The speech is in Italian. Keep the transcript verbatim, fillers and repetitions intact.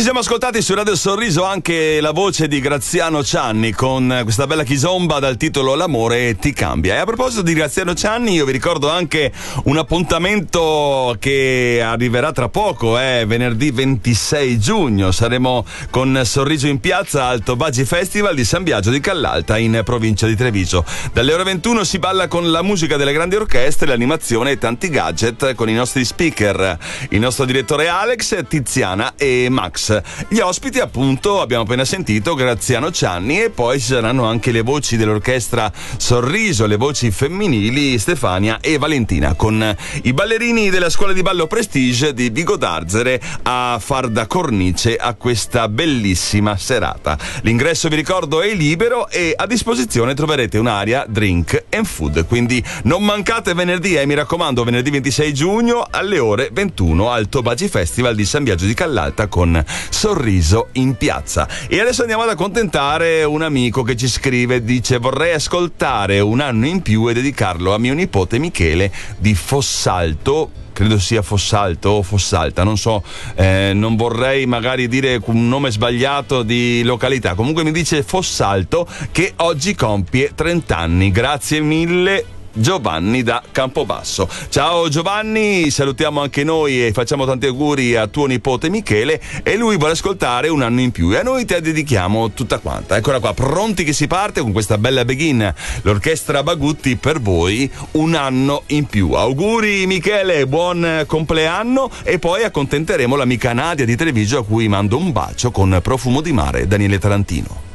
ci siamo ascoltati su Radio Sorriso anche la voce di Graziano Cianni con questa bella chizomba dal titolo L'amore ti cambia. E a proposito di Graziano Cianni, io vi ricordo anche un appuntamento che arriverà tra poco, eh, venerdì ventisei giugno. Saremo con Sorriso in Piazza al Tobagi Festival di San Biagio di Callalta in provincia di Treviso. Dalle ore ventuno si balla con la musica delle grandi orchestre, l'animazione e tanti gadget con i nostri speaker, il nostro direttore Alex, Tiziana e Max. Gli ospiti, appunto, abbiamo appena sentito Graziano Cianni, e poi ci saranno anche le voci dell'orchestra Sorriso, le voci femminili Stefania e Valentina, con i ballerini della scuola di ballo Prestige di Vigo d'Arzere a far da cornice a questa bellissima serata. L'ingresso, vi ricordo, è libero e a disposizione troverete un'area drink and food, quindi non mancate venerdì, e eh, mi raccomando, venerdì ventisei giugno alle ore ventuno al Tobagi Festival di San Biagio di Callalta con Sorriso in Piazza. E adesso andiamo ad accontentare un amico che ci scrive, dice: vorrei ascoltare Un anno in più e dedicarlo a mio nipote Michele di Fossalto, credo sia Fossalto o Fossalta, non so, eh, non vorrei magari dire un nome sbagliato di località, comunque mi dice Fossalto, che oggi compie trenta anni. Grazie mille Giovanni da Campobasso. Ciao Giovanni, salutiamo anche noi e facciamo tanti auguri a tuo nipote Michele, e lui vuole ascoltare Un anno in più e a noi te dedichiamo tutta quanta. Eccola qua, pronti che si parte con questa bella begin, l'orchestra Bagutti per voi, Un anno in più. Auguri Michele, buon compleanno, e poi accontenteremo l'amica Nadia di Treviso, a cui mando un bacio con profumo di mare. Daniele Tarantino.